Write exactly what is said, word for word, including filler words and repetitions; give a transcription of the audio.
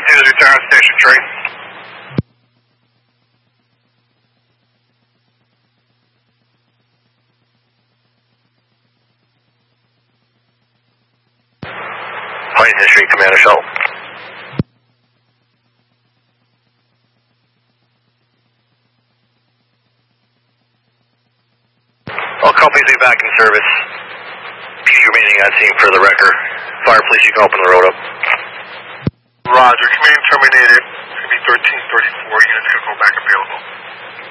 two is return to station three. Huntington Street, Commander Shuttle. All companies be back in service. P D remaining on scene for the wrecker. Fire police, you can open the road up. Roger, command terminated. It's going to be thirteen thirty-four. Units going to go back available.